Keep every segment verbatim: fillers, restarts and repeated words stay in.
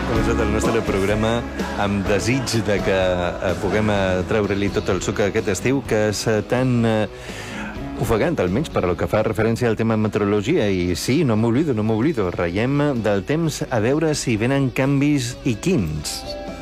començat el nostre programa amb desig de que eh, puguem eh, treure-li tot el suc aquest estiu que és eh, tan eh, ofegant, almenys per el que fa referència al tema meteorologia. I sí, no m'oblido, no m'oblido. Reiem del temps a veure si venen canvis i quins.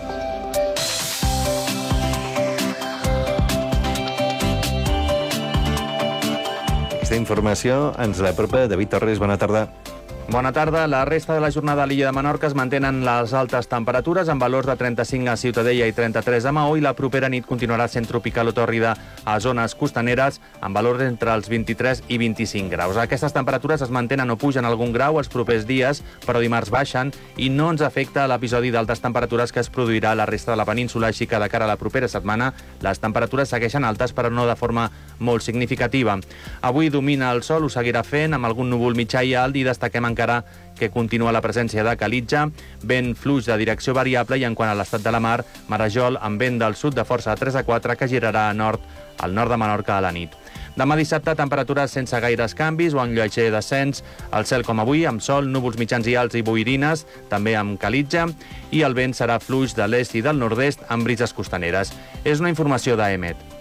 Aquesta informació ens l'apropa David Torres. Bona tarda. Bona tarda. La resta de la jornada a l'illa de Menorca es mantenen les altes temperatures amb valors de trenta-cinc a Ciutadella i trenta-tres a Maó, i la propera nit continuarà sent tropical o tòrrida a zones costaneres amb valors entre els vint-i-tres i vint-i-cinc graus. Aquestes temperatures es mantenen o pugen algun grau els propers dies, però dimarts baixen i no ens afecta l'episodi d'altes temperatures que es produirà a la resta de la península, així que de cara a la propera setmana les temperatures segueixen altes, però no de forma molt significativa. Avui domina el sol, ho seguirà fent, amb algun núvol mitjà i alt, i destaquem encara que continua la presència de calitja, vent fluix de direcció variable, i en quant a l'estat de la mar, marejol amb vent del sud de força a tres a quatre que girarà a nord, al nord de Menorca a la nit. Demà dissabte, temperatures sense gaires canvis o en lleuger descens, el cel com avui, amb sol, núvols mitjans i alts i boirines, també amb calitja, i el vent serà fluix de l'est i del nord-est amb brises costaneres. És una informació d'A E M E T.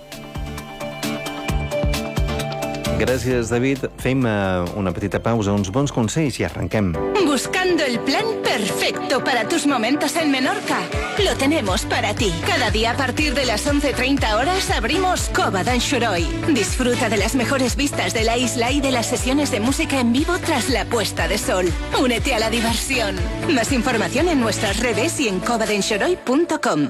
Gràcies, David. Fem uh, una petita pausa, uns bons consells i arranquem. Buscando el plan perfecto para tus momentos en Menorca. Lo tenemos para ti. Cada día a partir de las once treinta horas abrimos Cova d'en Xoroi. Disfruta de las mejores vistas de la isla y de las sesiones de música en vivo tras la puesta de sol. Únete a la diversión. Más información en nuestras redes y en cova d'en xoroi punto com.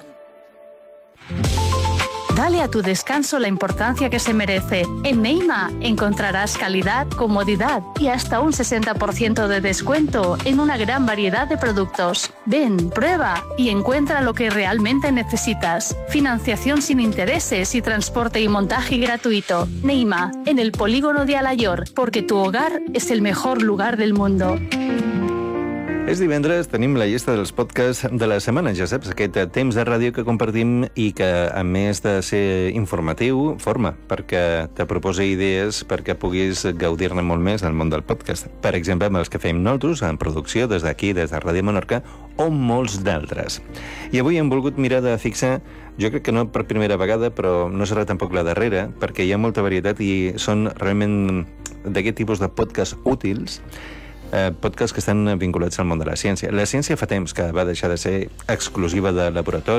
Dale a tu descanso la importancia que se merece. En Neima encontrarás calidad, comodidad y hasta un sesenta por ciento de descuento en una gran variedad de productos. Ven, prueba y encuentra lo que realmente necesitas. Financiación sin intereses y transporte y montaje gratuito. Neima, en el polígono de Alayor, porque tu hogar es el mejor lugar del mundo. És divendres, tenim la llista dels podcasts de la setmana, ja saps, aquest temps de ràdio que compartim i que, a més de ser informatiu, forma, perquè te proposa idees perquè puguis gaudir-ne molt més del món del podcast. Per exemple, amb els que fem nosaltres, en producció, des d'aquí, des de Ràdio Menorca, o molts d'altres. I avui hem volgut mirar de fixar, jo crec que no per primera vegada, però no serà tampoc la darrera, perquè hi ha molta varietat i són realment d'aquest tipus de podcasts útils, Eh, podcasts que estan vinculats al món de la ciència. La ciència fa temps que va deixar de ser exclusiva de laboratori,